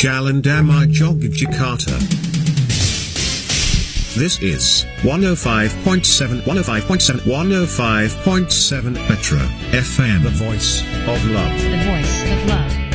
Jalan Damai Yogyakarta. This is 105.7 Metro FM, the voice of love. The voice of love.